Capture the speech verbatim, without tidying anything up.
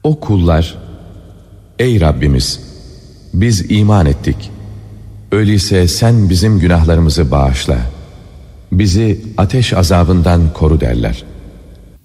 O kullar, ey Rabbimiz, biz iman ettik. Öyleyse sen bizim günahlarımızı bağışla. Bizi ateş azabından koru derler.